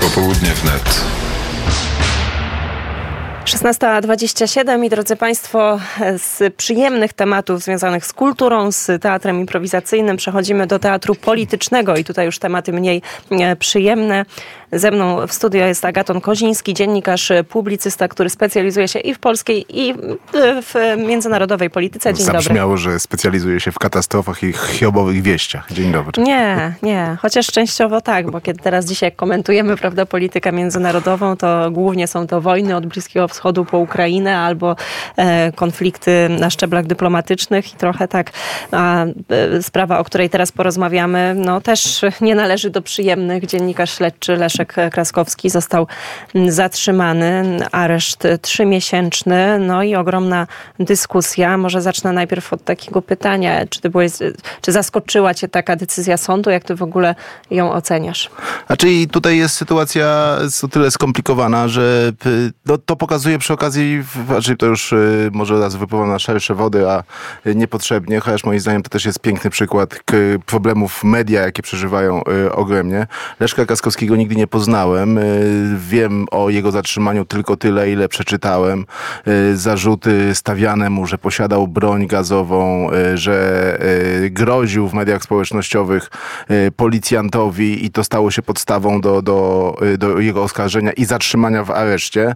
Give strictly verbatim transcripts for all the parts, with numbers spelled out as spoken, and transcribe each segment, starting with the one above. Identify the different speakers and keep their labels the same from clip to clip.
Speaker 1: Popołudnie wnet.
Speaker 2: szesnasta dwadzieścia siedem i drodzy Państwo, z przyjemnych tematów związanych z kulturą, z teatrem improwizacyjnym przechodzimy do teatru politycznego i tutaj już tematy mniej przyjemne. Ze mną w studio jest Agaton Koziński, dziennikarz, publicysta, który specjalizuje się i w polskiej, i w międzynarodowej polityce. Dzień dobry.
Speaker 3: Zabrzmiało, że specjalizuje się w katastrofach i hiobowych wieściach. Dzień dobry.
Speaker 2: Nie, nie. Chociaż częściowo tak, bo kiedy teraz dzisiaj komentujemy, prawda, politykę międzynarodową, to głównie są to wojny od Bliskiego Wschodu po Ukrainę albo e, konflikty na szczeblach dyplomatycznych i trochę tak a, e, sprawa, o której teraz porozmawiamy, no też nie należy do przyjemnych. Dziennikarz śledczy Leszek Kraskowski został zatrzymany. Areszt trzymiesięczny, no i ogromna dyskusja. Może zacznę najpierw od takiego pytania. Czy, ty byłeś, czy zaskoczyła cię taka decyzja sądu? Jak ty w ogóle ją oceniasz?
Speaker 3: Znaczy tutaj jest sytuacja o tyle skomplikowana, że no, to pokazuje przy okazji, znaczy to już może raz wypływam na szersze wody, a niepotrzebnie, chociaż moim zdaniem to też jest piękny przykład problemów media, jakie przeżywają ogromnie. Leszka Kraskowskiego nigdy nie poznałem. Wiem o jego zatrzymaniu tylko tyle, ile przeczytałem. Zarzuty stawiane mu, że posiadał broń gazową, że groził w mediach społecznościowych policjantowi i to stało się podstawą do, do, do jego oskarżenia i zatrzymania w areszcie.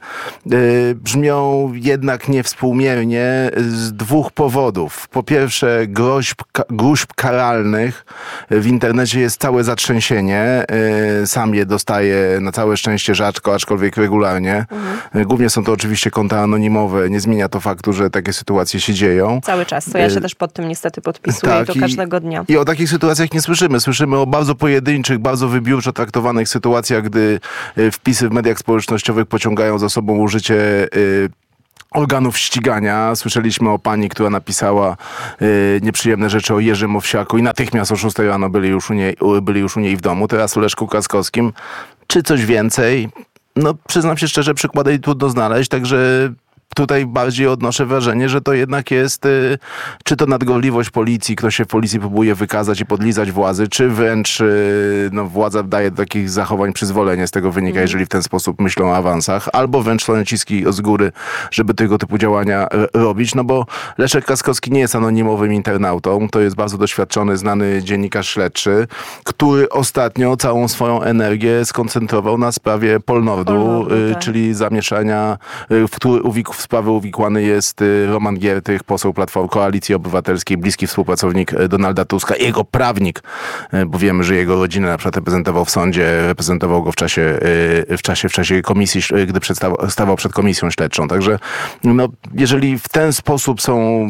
Speaker 3: Brzmią jednak niewspółmiernie z dwóch powodów. Po pierwsze, groźb, gruźb karalnych. W internecie jest całe zatrzęsienie. Sam je dostaję na całe szczęście rzadko, aczkolwiek regularnie. Mhm. Głównie są to oczywiście konta anonimowe. Nie zmienia to faktu, że takie sytuacje się dzieją.
Speaker 2: Cały czas. To ja się też pod tym niestety podpisuję tak, i to każdego dnia.
Speaker 3: I o takich sytuacjach nie słyszymy. Słyszymy o bardzo pojedynczych, bardzo wybiórczo traktowanych sytuacjach, gdy wpisy w mediach społecznościowych pociągają za sobą użycie y, organów ścigania. Słyszeliśmy o pani, która napisała y, nieprzyjemne rzeczy o Jerzym Owsiaku i natychmiast o szóstej rano byli już u niej, byli już u niej w domu. Teraz o Leszku Kraskowskim. Czy coś więcej? No przyznam się szczerze, przykłady trudno znaleźć, także tutaj bardziej odnoszę wrażenie, że to jednak jest y, czy to nadgorliwość policji, ktoś się w policji próbuje wykazać i podlizać władzy, czy wręcz y, no, władza daje do takich zachowań przyzwolenie z tego wynika, mm. jeżeli w ten sposób myślą o awansach, albo wręcz są naciski z góry, żeby tego typu działania r- robić, no bo Leszek Kraskowski nie jest anonimowym internautą, to jest bardzo doświadczony, znany dziennikarz śledczy, który ostatnio całą swoją energię skoncentrował na sprawie Polnordu, Polnordu y, tak. czyli zamieszania, y, w który uwik- w sprawę uwikłany jest Roman Giertych, poseł Platformy Koalicji Obywatelskiej, bliski współpracownik Donalda Tuska, jego prawnik, bo wiemy, że jego rodzinę na przykład reprezentował w sądzie, reprezentował go w czasie, w czasie, w czasie komisji, gdy stawał przed komisją śledczą. Także no, jeżeli w ten sposób są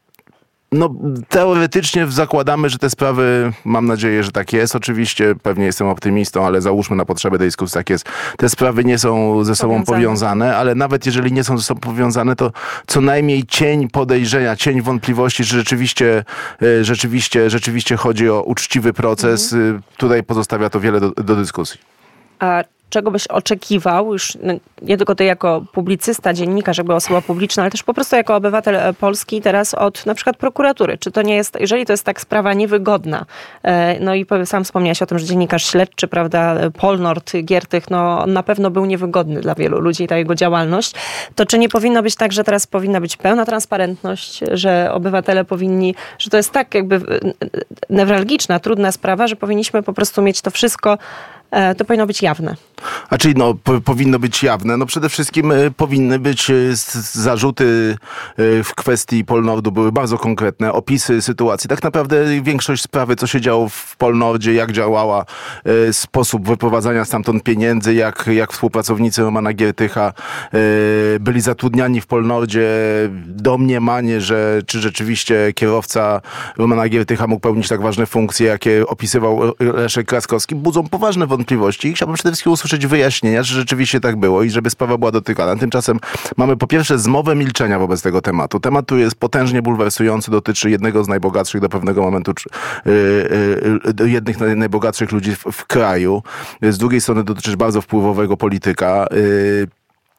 Speaker 3: No, teoretycznie zakładamy, że te sprawy, mam nadzieję, że tak jest. Oczywiście, pewnie jestem optymistą, ale załóżmy na potrzeby tej dyskusji, tak jest. Te sprawy nie są ze sobą powiązane. powiązane, ale nawet jeżeli nie są ze sobą powiązane, to co najmniej cień podejrzenia, cień wątpliwości, że rzeczywiście, rzeczywiście, rzeczywiście chodzi o uczciwy proces. Mhm. Tutaj pozostawia to wiele do, do dyskusji.
Speaker 2: A czego byś oczekiwał, już nie tylko ty jako publicysta, dziennikarz, jakby osoba publiczna, ale też po prostu jako obywatel Polski teraz od na przykład prokuratury? Czy to nie jest, jeżeli to jest tak sprawa niewygodna, no i sam wspomniałeś o tym, że dziennikarz śledczy, prawda, Polnord, Giertych, no on na pewno był niewygodny dla wielu ludzi, ta jego działalność, to czy nie powinno być tak, że teraz powinna być pełna transparentność, że obywatele powinni, że to jest tak jakby newralgiczna, trudna sprawa, że powinniśmy po prostu mieć to wszystko, to powinno być jawne.
Speaker 3: A czyli no, po, powinno być jawne. No przede wszystkim y, powinny być y, zarzuty y, w kwestii Polnordu były bardzo konkretne, opisy sytuacji. Tak naprawdę większość sprawy, co się działo w Polnordzie, jak działała, y, sposób wyprowadzania stamtąd pieniędzy, jak, jak współpracownicy Romana Giertycha y, byli zatrudniani w Polnordzie, domniemanie, że czy rzeczywiście kierowca Romana Giertycha mógł pełnić tak ważne funkcje, jakie opisywał Leszek Kraskowski, budzą poważne wątpliwości i chciałbym przede wszystkim usłyszeć wyjaśnienia, że rzeczywiście tak było i żeby sprawa była dotykana. Tymczasem mamy po pierwsze zmowę milczenia wobec tego tematu. Temat, który jest potężnie bulwersujący, dotyczy jednego z najbogatszych do pewnego momentu, yy, yy, jednych z najbogatszych ludzi w, w kraju. Z drugiej strony dotyczy bardzo wpływowego polityka. Yy,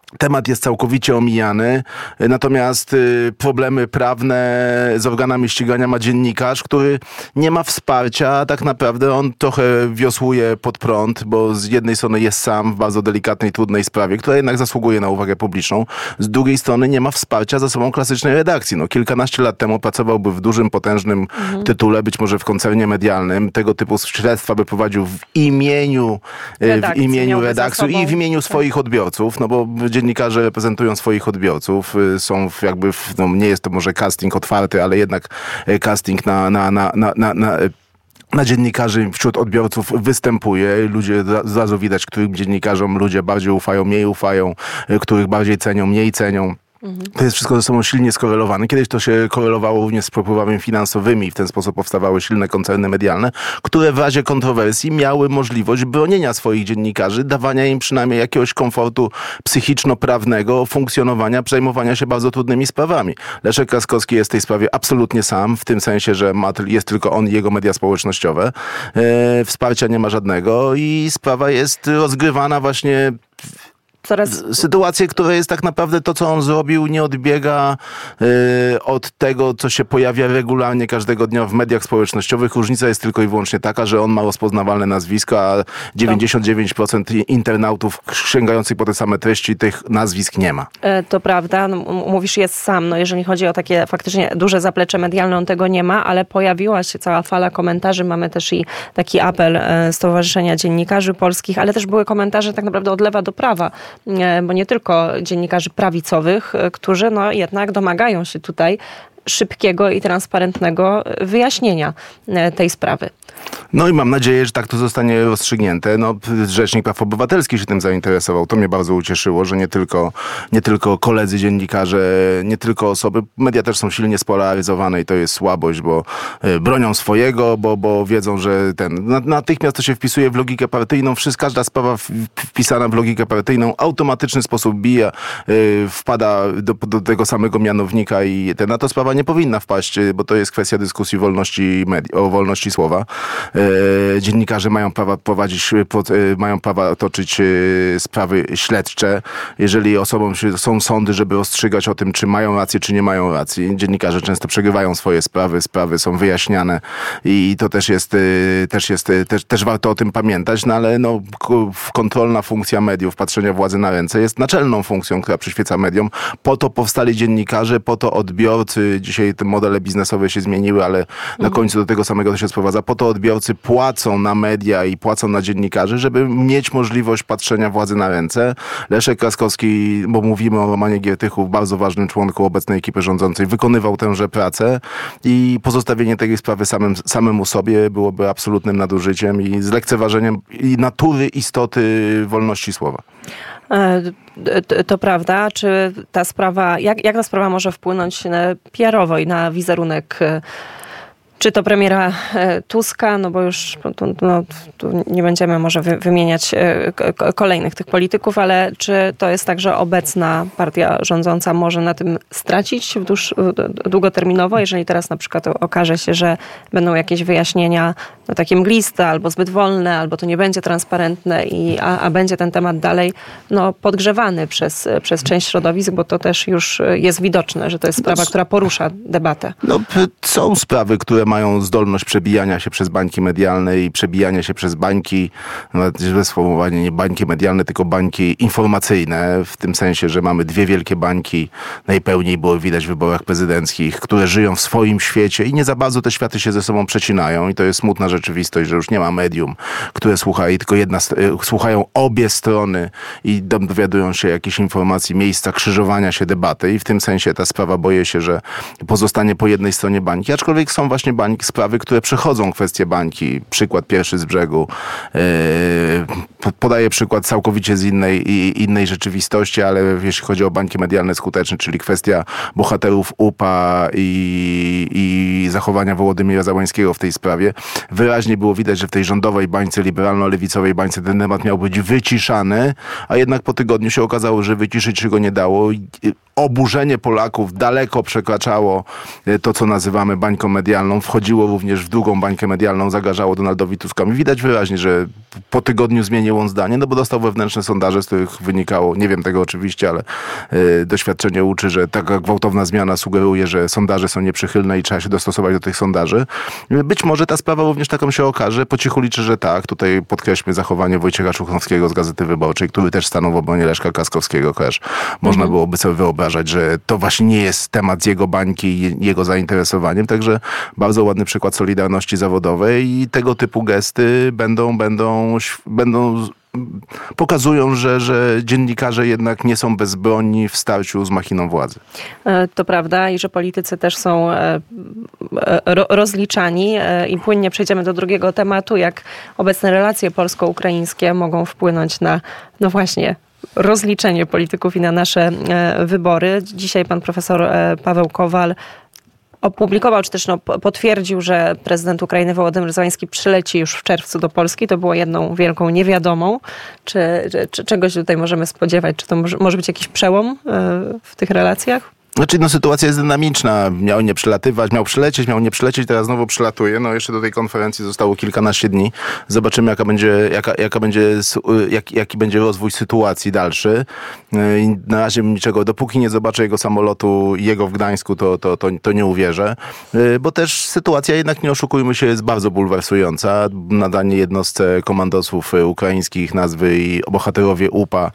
Speaker 3: temat jest całkowicie omijany, natomiast problemy prawne z organami ścigania ma dziennikarz, który nie ma wsparcia, a tak naprawdę on trochę wiosłuje pod prąd, bo z jednej strony jest sam w bardzo delikatnej, trudnej sprawie, która jednak zasługuje na uwagę publiczną, z drugiej strony nie ma wsparcia za sobą klasycznej redakcji. No, kilkanaście lat temu pracowałby w dużym, potężnym mhm. tytule, być może w koncernie medialnym, tego typu śledztwa by prowadził w imieniu redakcji, w imieniu redakcji i w imieniu swoich tak. odbiorców, no bo dziennikarze reprezentują swoich odbiorców, są w jakby, w, no nie jest to może casting otwarty, ale jednak casting na, na, na, na, na, na na dziennikarzy wśród odbiorców występuje. Ludzie, z razu widać, którym dziennikarzom ludzie bardziej ufają, mniej ufają, których bardziej cenią, mniej cenią. To jest wszystko ze sobą silnie skorelowane. Kiedyś to się korelowało również z przepływami finansowymi i w ten sposób powstawały silne koncerny medialne, które w razie kontrowersji miały możliwość bronienia swoich dziennikarzy, dawania im przynajmniej jakiegoś komfortu psychiczno-prawnego, funkcjonowania, przejmowania się bardzo trudnymi sprawami. Leszek Kraskowski jest w tej sprawie absolutnie sam, w tym sensie, że ma, jest tylko on i jego media społecznościowe. E, wsparcia nie ma żadnego i sprawa jest rozgrywana właśnie Coraz... Sytuację, która jest tak naprawdę to, co on zrobił, nie odbiega y, od tego, co się pojawia regularnie każdego dnia w mediach społecznościowych. Różnica jest tylko i wyłącznie taka, że on ma rozpoznawalne nazwisko, a dziewięćdziesiąt dziewięć procent internautów sięgających po te same treści tych nazwisk nie ma.
Speaker 2: To prawda. No, mówisz, jest sam. No, jeżeli chodzi o takie faktycznie duże zaplecze medialne, on tego nie ma, ale pojawiła się cała fala komentarzy. Mamy też i taki apel Stowarzyszenia Dziennikarzy Polskich, ale też były komentarze tak naprawdę od lewa do prawa, bo nie tylko dziennikarzy prawicowych, którzy no jednak domagają się tutaj szybkiego i transparentnego wyjaśnienia tej sprawy.
Speaker 3: No i mam nadzieję, że tak to zostanie rozstrzygnięte. No, Rzecznik Praw Obywatelskich się tym zainteresował. To mnie bardzo ucieszyło, że nie tylko, nie tylko koledzy dziennikarze, nie tylko osoby, media też są silnie spolaryzowane i to jest słabość, bo bronią swojego, bo, bo wiedzą, że ten natychmiast to się wpisuje w logikę partyjną. Wszystko, każda sprawa wpisana w logikę partyjną w automatyczny sposób bija, wpada do, do tego samego mianownika i ten, na to sprawa nie powinna wpaść, bo to jest kwestia dyskusji wolności medii, o wolności słowa. E, dziennikarze mają prawo prowadzić, pod, e, mają prawo toczyć e, sprawy śledcze. Jeżeli osobom się, są sądy, żeby rozstrzygać o tym, czy mają rację, czy nie mają racji. Dziennikarze często przegrywają swoje sprawy, sprawy są wyjaśniane i to też jest, e, też jest, e, też, też warto o tym pamiętać, no ale no, kontrolna funkcja mediów, patrzenia władzy na ręce jest naczelną funkcją, która przyświeca mediom. Po to powstali dziennikarze, po to odbiorcy. Dzisiaj te modele biznesowe się zmieniły, ale mhm. na końcu do tego samego to się sprowadza. Po to odbiorcy płacą na media i płacą na dziennikarzy, żeby mieć możliwość patrzenia władzy na ręce. Leszek Kraskowski, bo mówimy o Romanie Giertychu, bardzo ważnym członku obecnej ekipy rządzącej, wykonywał tęże pracę i pozostawienie tej sprawy samym, samemu sobie byłoby absolutnym nadużyciem i zlekceważeniem i natury, istoty wolności słowa.
Speaker 2: To, to prawda. Czy ta sprawa, jak, jak ta sprawa może wpłynąć P R owo i na wizerunek czy to premiera Tuska, no bo już no, tu nie będziemy może wymieniać kolejnych tych polityków, ale czy to jest tak, że obecna partia rządząca może na tym stracić w dłuż, długoterminowo, jeżeli teraz na przykład okaże się, że będą jakieś wyjaśnienia no, takie mgliste, albo zbyt wolne, albo to nie będzie transparentne, i, a, a będzie ten temat dalej no, podgrzewany przez, przez część środowisk, bo to też już jest widoczne, że to jest sprawa, która porusza debatę.
Speaker 3: No, są sprawy, które mają zdolność przebijania się przez bańki medialne i przebijania się przez bańki, nawet źle sformułowanie, nie bańki medialne, tylko bańki informacyjne, w tym sensie, że mamy dwie wielkie bańki, najpełniej było widać w wyborach prezydenckich, które żyją w swoim świecie i nie za bardzo te światy się ze sobą przecinają i to jest smutna rzeczywistość, że już nie ma medium, które słucha i tylko jedna, słuchają obie strony i dowiadują się jakichś informacji, miejsca krzyżowania się debaty i w tym sensie ta sprawa, boję się, że pozostanie po jednej stronie bańki, aczkolwiek są właśnie bańki, sprawy, które przechodzą kwestię bańki. Przykład pierwszy z brzegu. Yy, podaję przykład całkowicie z innej, i, innej rzeczywistości, ale jeśli chodzi o bańki medialne skuteczne, czyli kwestia bohaterów U P A i, i zachowania Wołodymyra Załańskiego w tej sprawie, wyraźnie było widać, że w tej rządowej bańce, liberalno-lewicowej bańce ten temat miał być wyciszany, a jednak po tygodniu się okazało, że wyciszyć się go nie dało. Oburzenie Polaków daleko przekraczało to, co nazywamy bańką medialną. Wchodziło również w drugą bańkę medialną, zagrażało Donaldowi Tuskowi. Widać wyraźnie, że po tygodniu zmienił zmienił on zdanie, no bo dostał wewnętrzne sondaże, z których wynikało, nie wiem tego oczywiście, ale y, doświadczenie uczy, że taka gwałtowna zmiana sugeruje, że sondaże są nieprzychylne i trzeba się dostosować do tych sondaży. Być może ta sprawa również taką się okaże. Po cichu liczę, że tak. Tutaj podkreślmy zachowanie Wojciecha Czuchnowskiego z Gazety Wyborczej, który też stanął w obronie Leszka Kaskowskiego. Też można mhm. byłoby sobie wyobrażać, że to właśnie nie jest temat z jego bańki i jego zainteresowaniem. Także bardzo ładny przykład solidarności zawodowej i tego typu gesty będą, będą, będą pokazują, że, że dziennikarze jednak nie są bezbronni w starciu z machiną władzy.
Speaker 2: To prawda i że politycy też są rozliczani i płynnie przejdziemy do drugiego tematu, jak obecne relacje polsko-ukraińskie mogą wpłynąć na, no właśnie, rozliczenie polityków i na nasze wybory. Dzisiaj pan profesor Paweł Kowal opublikował, czy też no, potwierdził, że prezydent Ukrainy Wołodymyr Zełenski przyleci już w czerwcu do Polski. To było jedną wielką niewiadomą. Czy, czy, czy czegoś tutaj możemy spodziewać? Czy to może, może być jakiś przełom w tych relacjach?
Speaker 3: Znaczy, no sytuacja jest dynamiczna. Miał nie przylatywać, miał przylecieć, miał nie przylecieć, teraz znowu przylatuje. No jeszcze do tej konferencji zostało kilkanaście dni. Zobaczymy, jaka będzie, jaka, jaka będzie, jak, jaki będzie rozwój sytuacji dalszy. I na razie niczego, dopóki nie zobaczę jego samolotu, jego w Gdańsku, to, to, to, to nie uwierzę. Bo też sytuacja, jednak nie oszukujmy się, jest bardzo bulwersująca. Nadanie jednostce komandosów ukraińskich nazwy i bohaterowie U P A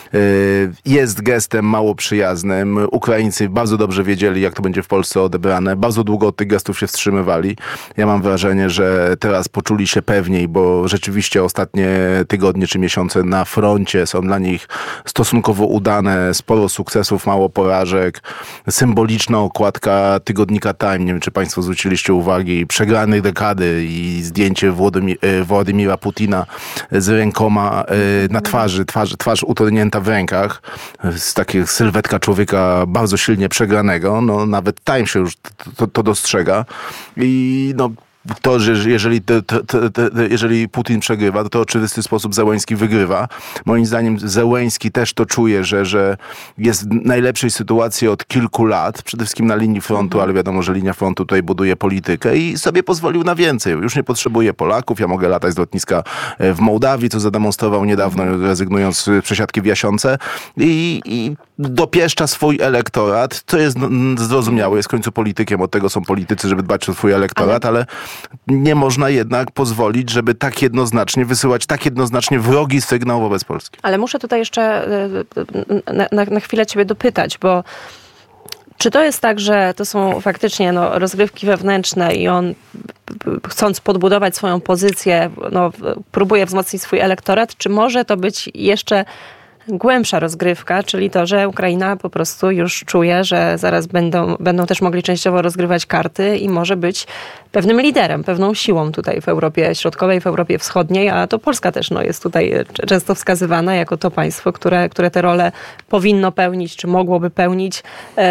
Speaker 3: jest gestem mało przyjaznym. Ukraińcy bardzo dobrze wiedzieli, jak to będzie w Polsce odebrane. Bardzo długo od tych gestów się wstrzymywali. Ja mam wrażenie, że teraz poczuli się pewniej, bo rzeczywiście ostatnie tygodnie czy miesiące na froncie są dla nich stosunkowo udane. Sporo sukcesów, mało porażek. Symboliczna okładka tygodnika Time. Nie wiem, czy państwo zwróciliście uwagi. Przegranych dekady i zdjęcie Władimir, Władimira Putina z rękoma na twarzy. Twarz, twarz utornięta w rękach. Z takiej sylwetka człowieka bardzo silnie przegranego, no nawet Time się już to, to dostrzega i no to, że jeżeli, to, to, to, to, jeżeli Putin przegrywa, to, to w oczywisty sposób Zełenski wygrywa. Moim zdaniem Zełenski też to czuje, że, że jest w najlepszej sytuacji od kilku lat, przede wszystkim na linii frontu, ale wiadomo, że linia frontu tutaj buduje politykę i sobie pozwolił na więcej. Już nie potrzebuje Polaków, ja mogę latać z lotniska w Mołdawii, co zademonstrował niedawno, rezygnując z przesiadki w Jasionce i, i dopieszcza swój elektorat, to jest zrozumiałe, jest w końcu politykiem, od tego są politycy, żeby dbać o swój elektorat, ale, ale nie można jednak pozwolić, żeby tak jednoznacznie wysyłać tak jednoznacznie wrogi sygnał wobec Polski.
Speaker 2: Ale muszę tutaj jeszcze na, na, na chwilę ciebie dopytać, bo czy to jest tak, że to są faktycznie no, rozgrywki wewnętrzne i on, chcąc podbudować swoją pozycję, no, próbuje wzmocnić swój elektorat, czy może to być jeszcze głębsza rozgrywka, czyli to, że Ukraina po prostu już czuje, że zaraz będą, będą też mogli częściowo rozgrywać karty i może być pewnym liderem, pewną siłą tutaj w Europie Środkowej, w Europie Wschodniej, a to Polska też no, jest tutaj często wskazywana jako to państwo, które, które te role powinno pełnić, czy mogłoby pełnić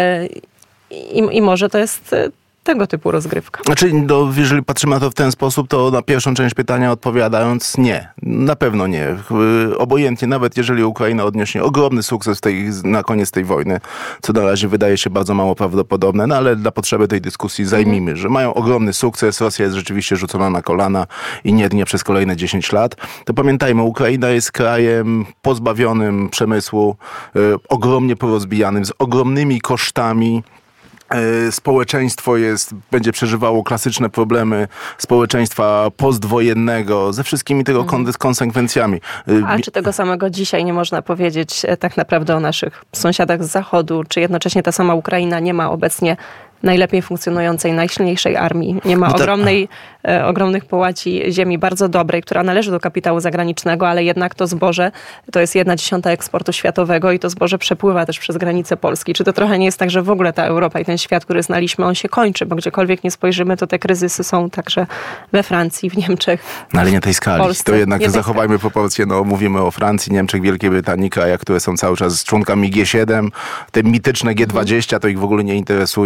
Speaker 2: i, i może to jest tego typu rozgrywka.
Speaker 3: Znaczy, no, jeżeli patrzymy na to w ten sposób, to na pierwszą część pytania odpowiadając nie. Na pewno nie. Obojętnie, nawet jeżeli Ukraina odniesie ogromny sukces tej, na koniec tej wojny, co na razie wydaje się bardzo mało prawdopodobne, no ale dla potrzeby tej dyskusji zajmijmy, mm. że mają ogromny sukces, Rosja jest rzeczywiście rzucona na kolana i nie dnie przez kolejne dziesięć lat, to pamiętajmy, Ukraina jest krajem pozbawionym przemysłu, y, ogromnie porozbijanym, z ogromnymi kosztami. Społeczeństwo jest, będzie przeżywało klasyczne problemy społeczeństwa postwojennego ze wszystkimi tego mhm. konsekwencjami.
Speaker 2: A czy tego samego dzisiaj nie można powiedzieć tak naprawdę o naszych sąsiadach z Zachodu? Czy jednocześnie ta sama Ukraina nie ma obecnie najlepiej funkcjonującej, najsilniejszej armii. Nie ma ogromnej, e, ogromnych połaci ziemi bardzo dobrej, która należy do kapitału zagranicznego, ale jednak to zboże to jest jedna dziesiąta eksportu światowego i to zboże przepływa też przez granice Polski. Czy to trochę nie jest tak, że w ogóle ta Europa i ten świat, który znaliśmy, on się kończy, bo gdziekolwiek nie spojrzymy, to te kryzysy są także we Francji, w Niemczech.
Speaker 3: No ale nie tej skali.
Speaker 2: Polsce.
Speaker 3: To jednak
Speaker 2: nie
Speaker 3: zachowajmy proporcje. No, mówimy o Francji, Niemczech, Wielkiej Brytanii, krajach, które są cały czas członkami G siedem. Te mityczne G dwadzieścia to ich w ogóle nie interesuje, bo nie zwracają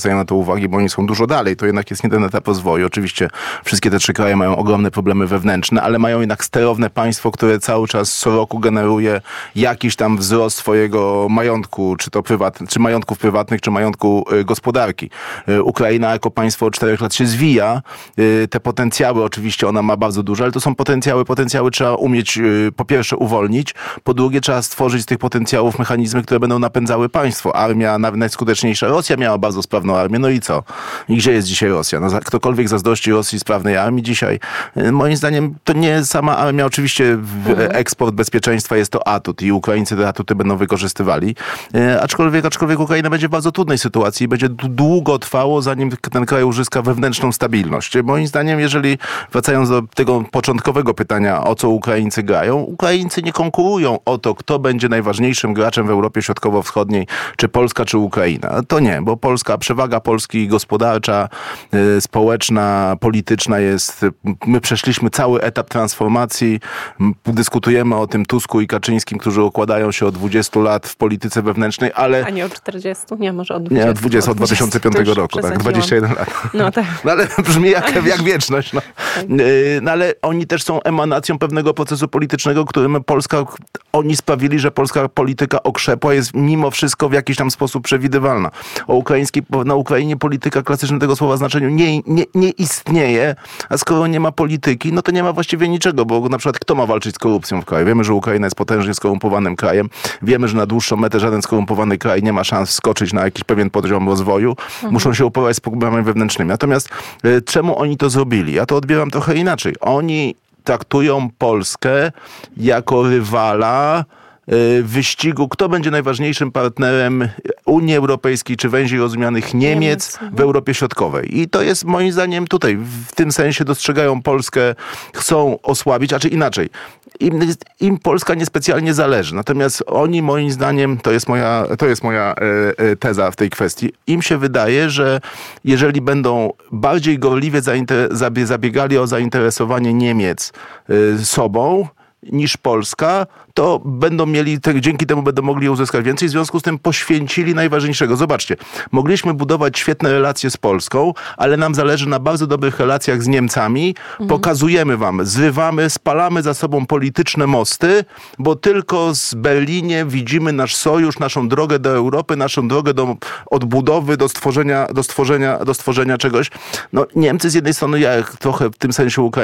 Speaker 3: zwracają na to uwagi, bo oni są dużo dalej. To jednak jest nie ten etap rozwoju. Oczywiście wszystkie te trzy kraje mają ogromne problemy wewnętrzne, ale mają jednak sterowne państwo, które cały czas co roku generuje jakiś tam wzrost swojego majątku, czy to prywatny, czy majątków prywatnych, czy majątku y, gospodarki. Y, Ukraina jako państwo od czterech lat się zwija. Y, te potencjały oczywiście ona ma bardzo duże, ale to są potencjały. Potencjały trzeba umieć y, po pierwsze uwolnić, po drugie trzeba stworzyć z tych potencjałów mechanizmy, które będą napędzały państwo. Armia, nawet najskuteczniejsza Rosja miała bardzo sprawną armię, no i co? I gdzie jest dzisiaj Rosja? No, ktokolwiek zazdrości Rosji sprawnej armii dzisiaj, y, moim zdaniem to nie sama armia, oczywiście w, mhm. eksport bezpieczeństwa jest to atut i Ukraińcy te atuty będą wykorzystywali, y, aczkolwiek, aczkolwiek Ukraina będzie w bardzo trudnej sytuacji i będzie długo trwało, zanim ten kraj uzyska wewnętrzną stabilność. Moim zdaniem, jeżeli wracając do tego początkowego pytania, o co Ukraińcy grają, Ukraińcy nie konkurują o to, kto będzie najważniejszym graczem w Europie Środkowo-Wschodniej, czy Polska, czy Ukraina. To nie, bo Polska, przewaga Polski gospodarcza, y, społeczna, polityczna jest, my przeszliśmy cały etap transformacji, dyskutujemy o tym Tusku i Kaczyńskim, którzy układają się od dwudziestu lat w polityce wewnętrznej, ale...
Speaker 2: A nie od czterdziestu? Nie, może od dwudziestu.
Speaker 3: Nie, od dwudziestu, od dwa tysiące piątego roku, tak, dwadzieścia jeden lat.
Speaker 2: No tak.
Speaker 3: No ale brzmi jak, jak wieczność, no. No ale oni też są emanacją pewnego procesu politycznego, którym Polska, oni sprawili, że polska polityka okrzepła, jest mimo wszystko w jakiś tam sposób przewidywalna. O ukraińskiej, na Ukrainie polityka klasycznym tego słowa znaczeniu nie, nie, nie istnieje, a skoro nie ma polityki, no to nie ma właściwie niczego, bo na przykład kto ma walczyć z korupcją w kraju? Wiemy, że Ukraina jest potężnie skorumpowanym krajem, wiemy, że na dłuższą metę żaden skorumpowany kraj nie ma szans wskoczyć na jakiś pewien poziom rozwoju, mhm. muszą się uporać z problemami wewnętrznymi. Natomiast y, czemu oni to zrobili? Ja to odbieram trochę inaczej. Oni traktują Polskę jako rywala w wyścigu, kto będzie najważniejszym partnerem Unii Europejskiej czy węziej rozumianych Niemiec, Niemiec w Europie Środkowej. I to jest moim zdaniem tutaj, w tym sensie dostrzegają Polskę, chcą osłabić, a czy inaczej. Im, im Polska niespecjalnie zależy. Natomiast oni moim zdaniem, to jest moja, to jest moja e, teza w tej kwestii, im się wydaje, że jeżeli będą bardziej gorliwie zainter- zabiegali o zainteresowanie Niemiec e, sobą, niż Polska, to będą mieli, te, dzięki temu będą mogli uzyskać więcej. W związku z tym poświęcili najważniejszego. Zobaczcie, mogliśmy budować świetne relacje z Polską, ale nam zależy na bardzo dobrych relacjach z Niemcami. Mhm. Pokazujemy wam, zrywamy, spalamy za sobą polityczne mosty, bo tylko z Berlinie widzimy nasz sojusz, naszą drogę do Europy, naszą drogę do odbudowy, do stworzenia, do stworzenia, do stworzenia czegoś. No Niemcy z jednej strony, ja trochę w tym sensie Ukraińcy,